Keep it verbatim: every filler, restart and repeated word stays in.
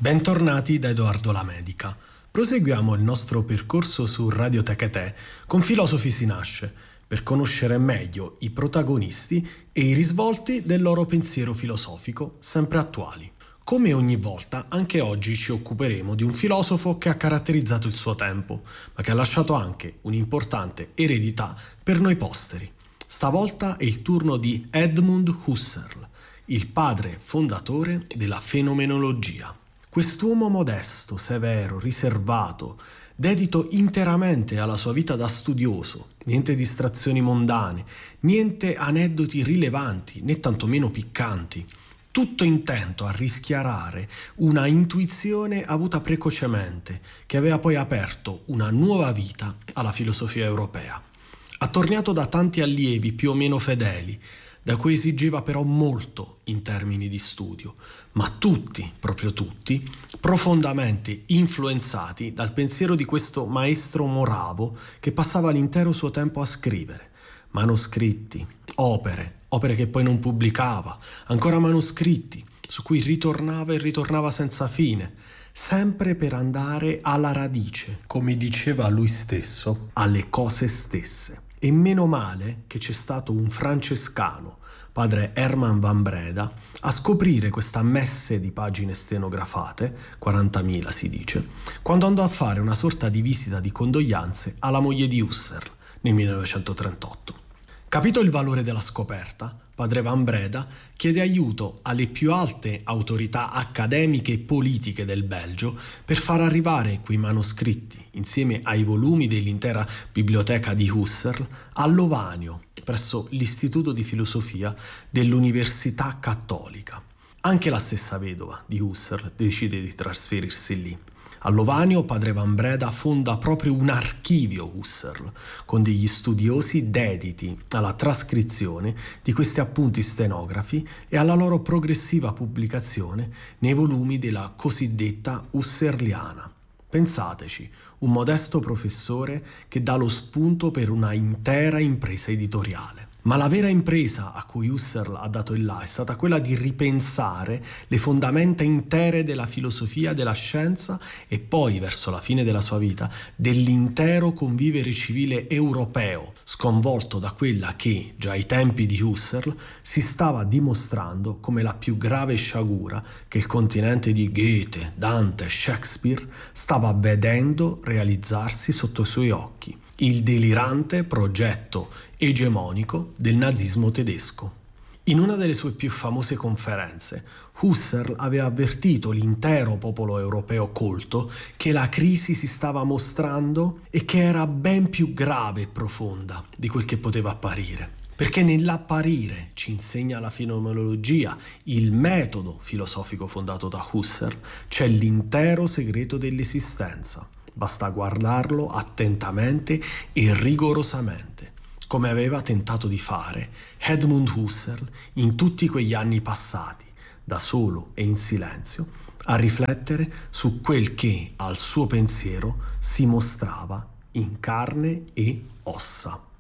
Bentornati da Edoardo Lamedica. Proseguiamo il nostro percorso su Radio Tecate con Filosofi si nasce, per conoscere meglio i protagonisti e i risvolti del loro pensiero filosofico, sempre attuali. Come ogni volta, anche oggi ci occuperemo di un filosofo che ha caratterizzato il suo tempo, ma che ha lasciato anche un'importante eredità per noi posteri. Stavolta è il turno di Edmund Husserl, il padre fondatore della fenomenologia. Quest'uomo modesto, severo, riservato, dedito interamente alla sua vita da studioso, niente distrazioni mondane, niente aneddoti rilevanti né tantomeno piccanti, tutto intento a rischiarare una intuizione avuta precocemente che aveva poi aperto una nuova vita alla filosofia europea. Attorniato da tanti allievi più o meno fedeli, da cui esigeva però molto in termini di studio, ma tutti, proprio tutti, profondamente influenzati dal pensiero di questo maestro moravo che passava l'intero suo tempo a scrivere. Manoscritti, opere, opere che poi non pubblicava, ancora manoscritti, su cui ritornava e ritornava senza fine, sempre per andare alla radice, come diceva lui stesso, alle cose stesse. E meno male che c'è stato un francescano, padre Herman van Breda, a scoprire questa messe di pagine stenografate, quarantamila si dice, quando andò a fare una sorta di visita di condoglianze alla moglie di Husserl nel millenovecentotrentotto. Capito il valore della scoperta, padre Van Breda chiede aiuto alle più alte autorità accademiche e politiche del Belgio per far arrivare quei manoscritti, insieme ai volumi dell'intera biblioteca di Husserl, a Lovanio, presso l'Istituto di Filosofia dell'Università Cattolica. Anche la stessa vedova di Husserl decide di trasferirsi lì. A Lovanio padre Van Breda fonda proprio un archivio Husserl, con degli studiosi dediti alla trascrizione di questi appunti stenografi e alla loro progressiva pubblicazione nei volumi della cosiddetta Husserliana. Pensateci, un modesto professore che dà lo spunto per una intera impresa editoriale. Ma la vera impresa a cui Husserl ha dato il là è stata quella di ripensare le fondamenta intere della filosofia, della scienza e poi, verso la fine della sua vita, dell'intero convivere civile europeo, sconvolto da quella che, già ai tempi di Husserl, si stava dimostrando come la più grave sciagura che il continente di Goethe, Dante, Shakespeare stava vedendo realizzarsi sotto i suoi occhi. Il delirante progetto egemonico del nazismo tedesco. In una delle sue più famose conferenze, Husserl aveva avvertito l'intero popolo europeo colto che la crisi si stava mostrando e che era ben più grave e profonda di quel che poteva apparire. Perché nell'apparire, ci insegna la fenomenologia, il metodo filosofico fondato da Husserl, c'è l'intero segreto dell'esistenza. Basta guardarlo attentamente e rigorosamente, come aveva tentato di fare Edmund Husserl in tutti quegli anni passati, da solo e in silenzio, a riflettere su quel che al suo pensiero si mostrava in carne e ossa.